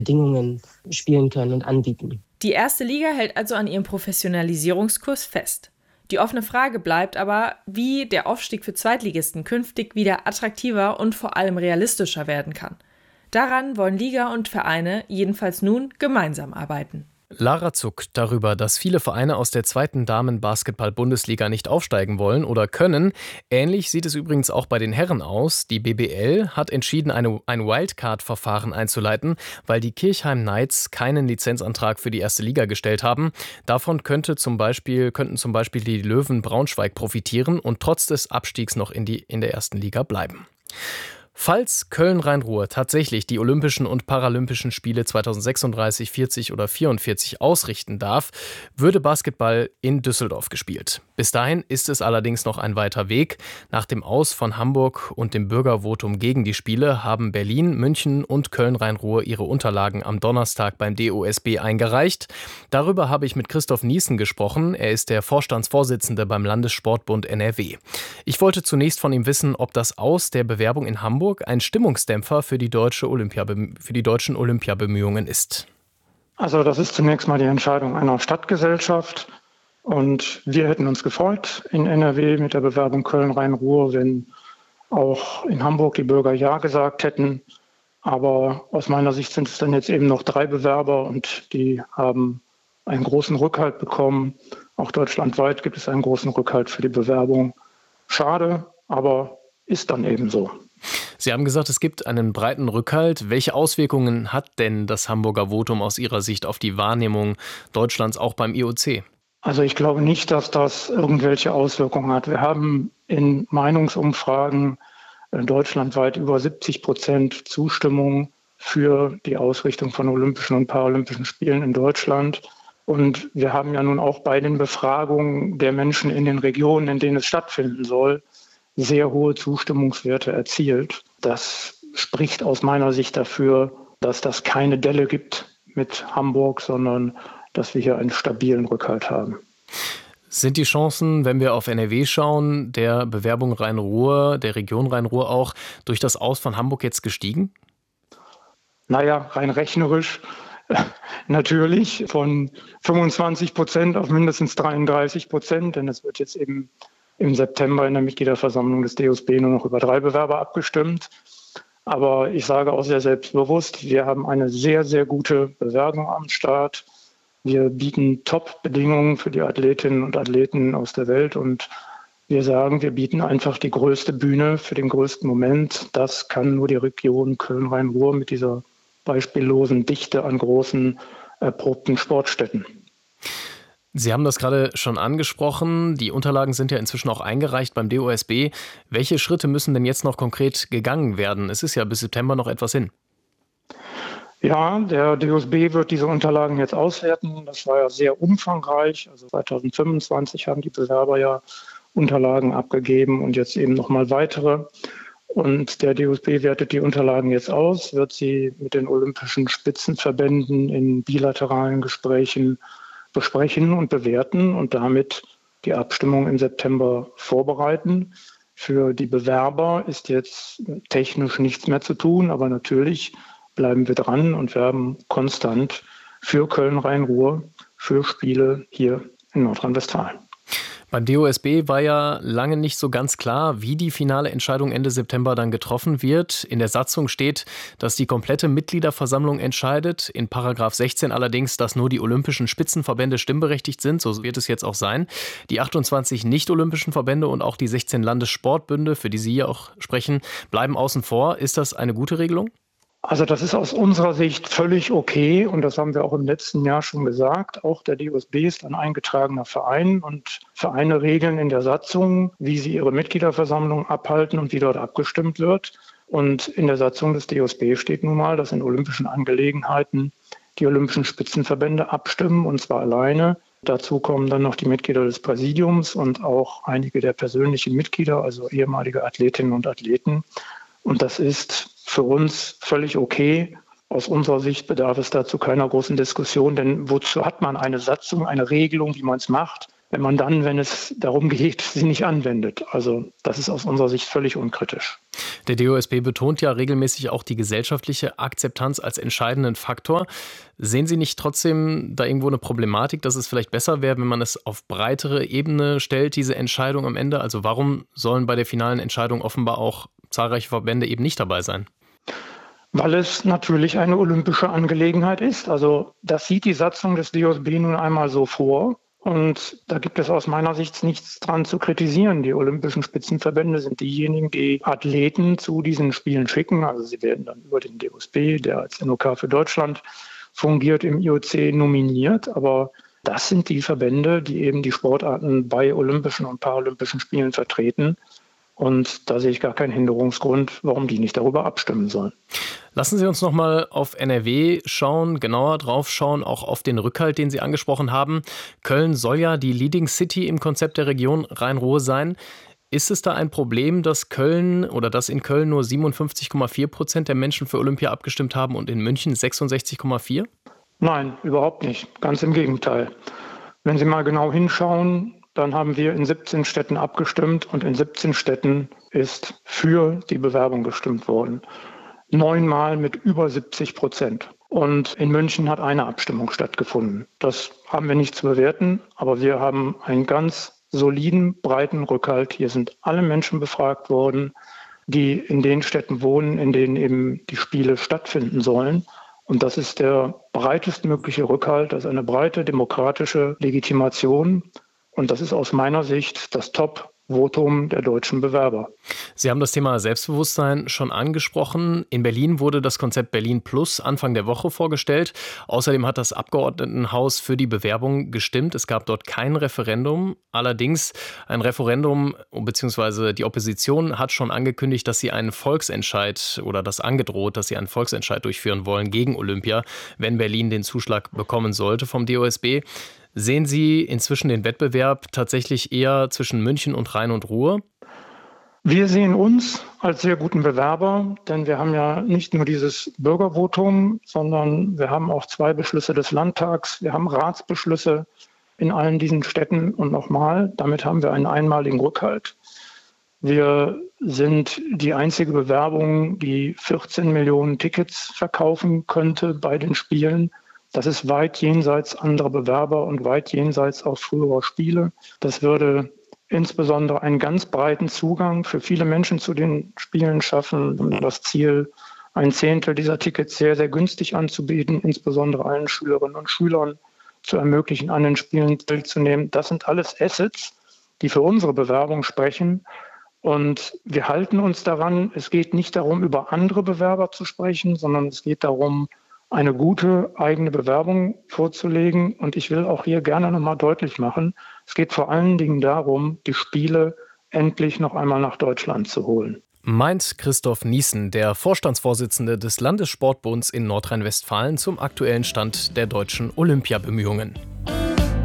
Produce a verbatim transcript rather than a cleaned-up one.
Bedingungen spielen können und anbieten. Die erste Liga hält also an ihrem Professionalisierungskurs fest. Die offene Frage bleibt aber, wie der Aufstieg für Zweitligisten künftig wieder attraktiver und vor allem realistischer werden kann. Daran wollen Liga und Vereine jedenfalls nun gemeinsam arbeiten. Lara zuckt darüber, dass viele Vereine aus der zweiten Damen-Basketball-Bundesliga nicht aufsteigen wollen oder können. Ähnlich sieht es übrigens auch bei den Herren aus. Die B B L hat entschieden, eine, ein Wildcard-Verfahren einzuleiten, weil die Kirchheim Knights keinen Lizenzantrag für die erste Liga gestellt haben. Davon könnte zum Beispiel, könnten zum Beispiel die Löwen Braunschweig profitieren und trotz des Abstiegs noch in, die, in der ersten Liga bleiben. Falls Köln-Rhein-Ruhr tatsächlich die Olympischen und Paralympischen Spiele zweitausendsechsunddreißig, vierzig oder vierundvierzig ausrichten darf, würde Basketball in Düsseldorf gespielt. Bis dahin ist es allerdings noch ein weiter Weg. Nach dem Aus von Hamburg und dem Bürgervotum gegen die Spiele haben Berlin, München und Köln-Rhein-Ruhr ihre Unterlagen am Donnerstag beim D O S B eingereicht. Darüber habe ich mit Christoph Niesen gesprochen. Er ist der Vorstandsvorsitzende beim Landessportbund N R W. Ich wollte zunächst von ihm wissen, ob das Aus der Bewerbung in Hamburg ein Stimmungsdämpfer für die, deutsche Olympiabe- für die deutschen Olympiabemühungen ist. Also das ist zunächst mal die Entscheidung einer Stadtgesellschaft und wir hätten uns gefreut in N R W mit der Bewerbung Köln-Rhein-Ruhr, wenn auch in Hamburg die Bürger Ja gesagt hätten. Aber aus meiner Sicht sind es dann jetzt eben noch drei Bewerber und die haben einen großen Rückhalt bekommen. Auch deutschlandweit gibt es einen großen Rückhalt für die Bewerbung. Schade, aber ist dann eben so. Sie haben gesagt, es gibt einen breiten Rückhalt. Welche Auswirkungen hat denn das Hamburger Votum aus Ihrer Sicht auf die Wahrnehmung Deutschlands auch beim I O C? Also ich glaube nicht, dass das irgendwelche Auswirkungen hat. Wir haben in Meinungsumfragen deutschlandweit über siebzig Prozent Zustimmung für die Ausrichtung von Olympischen und Paralympischen Spielen in Deutschland. Und wir haben ja nun auch bei den Befragungen der Menschen in den Regionen, in denen es stattfinden soll, sehr hohe Zustimmungswerte erzielt. Das spricht aus meiner Sicht dafür, dass das keine Delle gibt mit Hamburg, sondern dass wir hier einen stabilen Rückhalt haben. Sind die Chancen, wenn wir auf N R W schauen, der Bewerbung Rhein-Ruhr, der Region Rhein-Ruhr auch, durch das Aus von Hamburg jetzt gestiegen? Naja, rein rechnerisch natürlich von fünfundzwanzig Prozent auf mindestens dreiunddreißig Prozent, denn es wird jetzt eben im September in der Mitgliederversammlung des D O S B nur noch über drei Bewerber abgestimmt. Aber ich sage auch sehr selbstbewusst, wir haben eine sehr, sehr gute Bewerbung am Start. Wir bieten Top-Bedingungen für die Athletinnen und Athleten aus der Welt und wir sagen, wir bieten einfach die größte Bühne für den größten Moment. Das kann nur die Region Köln-Rhein-Ruhr mit dieser beispiellosen Dichte an großen, erprobten Sportstätten. Sie haben das gerade schon angesprochen. Die Unterlagen sind ja inzwischen auch eingereicht beim D O S B. Welche Schritte müssen denn jetzt noch konkret gegangen werden? Es ist ja bis September noch etwas hin. Ja, der D O S B wird diese Unterlagen jetzt auswerten. Das war ja sehr umfangreich. Also zweitausendfünfundzwanzig haben die Bewerber ja Unterlagen abgegeben und jetzt eben nochmal weitere. Und der D O S B wertet die Unterlagen jetzt aus, wird sie mit den olympischen Spitzenverbänden in bilateralen Gesprächen besprechen und bewerten und damit die Abstimmung im September vorbereiten. Für die Bewerber ist jetzt technisch nichts mehr zu tun, aber natürlich bleiben wir dran und werben konstant für Köln-Rhein-Ruhr, für Spiele hier in Nordrhein-Westfalen. Beim D O S B war ja lange nicht so ganz klar, wie die finale Entscheidung Ende September dann getroffen wird. In der Satzung steht, dass die komplette Mitgliederversammlung entscheidet. In Paragraph sechzehn allerdings, dass nur die olympischen Spitzenverbände stimmberechtigt sind. So wird es jetzt auch sein. Die achtundzwanzig nicht-olympischen Verbände und auch die sechzehn Landessportbünde, für die Sie ja auch sprechen, bleiben außen vor. Ist das eine gute Regelung? Also das ist aus unserer Sicht völlig okay und das haben wir auch im letzten Jahr schon gesagt. Auch der D O S B ist ein eingetragener Verein und Vereine regeln in der Satzung, wie sie ihre Mitgliederversammlung abhalten und wie dort abgestimmt wird. Und in der Satzung des D O S B steht nun mal, dass in olympischen Angelegenheiten die olympischen Spitzenverbände abstimmen und zwar alleine. Dazu kommen dann noch die Mitglieder des Präsidiums und auch einige der persönlichen Mitglieder, also ehemalige Athletinnen und Athleten. Und das ist für uns völlig okay. Aus unserer Sicht bedarf es dazu keiner großen Diskussion, denn wozu hat man eine Satzung, eine Regelung, wie man es macht, wenn man dann, wenn es darum geht, sie nicht anwendet. Also das ist aus unserer Sicht völlig unkritisch. Der D O S B betont ja regelmäßig auch die gesellschaftliche Akzeptanz als entscheidenden Faktor. Sehen Sie nicht trotzdem da irgendwo eine Problematik, dass es vielleicht besser wäre, wenn man es auf breitere Ebene stellt, diese Entscheidung am Ende? Also warum sollen bei der finalen Entscheidung offenbar auch zahlreiche Verbände eben nicht dabei sein? Weil es natürlich eine olympische Angelegenheit ist. Also das sieht die Satzung des D O S B nun einmal so vor. Und da gibt es aus meiner Sicht nichts dran zu kritisieren. Die olympischen Spitzenverbände sind diejenigen, die Athleten zu diesen Spielen schicken. Also sie werden dann über den D O S B, der als N O K für Deutschland fungiert, im I O C nominiert. Aber das sind die Verbände, die eben die Sportarten bei Olympischen und Paralympischen Spielen vertreten. Und da sehe ich gar keinen Hinderungsgrund, warum die nicht darüber abstimmen sollen. Lassen Sie uns noch mal auf N R W schauen, genauer drauf schauen, auch auf den Rückhalt, den Sie angesprochen haben. Köln soll ja die Leading City im Konzept der Region Rhein-Ruhr sein. Ist es da ein Problem, dass Köln oder dass in Köln nur siebenundfünfzig Komma vier Prozent der Menschen für Olympia abgestimmt haben und in München sechsundsechzig Komma vier? Nein, überhaupt nicht. Ganz im Gegenteil. Wenn Sie mal genau hinschauen, dann haben wir in siebzehn Städten abgestimmt und in siebzehn Städten ist für die Bewerbung gestimmt worden. Neunmal mit über siebzig Prozent. Und in München hat eine Abstimmung stattgefunden. Das haben wir nicht zu bewerten, aber wir haben einen ganz soliden, breiten Rückhalt. Hier sind alle Menschen befragt worden, die in den Städten wohnen, in denen eben die Spiele stattfinden sollen. Und das ist der breitestmögliche Rückhalt, das ist eine breite demokratische Legitimation. Und das ist aus meiner Sicht das Top-Votum der deutschen Bewerber. Sie haben das Thema Selbstbewusstsein schon angesprochen. In Berlin wurde das Konzept Berlin Plus Anfang der Woche vorgestellt. Außerdem hat das Abgeordnetenhaus für die Bewerbung gestimmt. Es gab dort kein Referendum. Allerdings ein Referendum bzw. die Opposition hat schon angekündigt, dass sie einen Volksentscheid oder das angedroht, dass sie einen Volksentscheid durchführen wollen gegen Olympia, wenn Berlin den Zuschlag bekommen sollte vom D O S B. Sehen Sie inzwischen den Wettbewerb tatsächlich eher zwischen München und Rhein und Ruhr? Wir sehen uns als sehr guten Bewerber, denn wir haben ja nicht nur dieses Bürgervotum, sondern wir haben auch zwei Beschlüsse des Landtags, wir haben Ratsbeschlüsse in allen diesen Städten und nochmal, damit haben wir einen einmaligen Rückhalt. Wir sind die einzige Bewerbung, die vierzehn Millionen Tickets verkaufen könnte bei den Spielen. Das ist weit jenseits anderer Bewerber und weit jenseits auch früherer Spiele. Das würde insbesondere einen ganz breiten Zugang für viele Menschen zu den Spielen schaffen. Und das Ziel, ein Zehntel dieser Tickets sehr, sehr günstig anzubieten, insbesondere allen Schülerinnen und Schülern zu ermöglichen, an den Spielen teilzunehmen. Das sind alles Assets, die für unsere Bewerbung sprechen. Und wir halten uns daran, es geht nicht darum, über andere Bewerber zu sprechen, sondern es geht darum, eine gute eigene Bewerbung vorzulegen. Und ich will auch hier gerne nochmal deutlich machen, es geht vor allen Dingen darum, die Spiele endlich noch einmal nach Deutschland zu holen. Meint Christoph Niesen, der Vorstandsvorsitzende des Landessportbunds in Nordrhein-Westfalen, zum aktuellen Stand der deutschen Olympiabemühungen.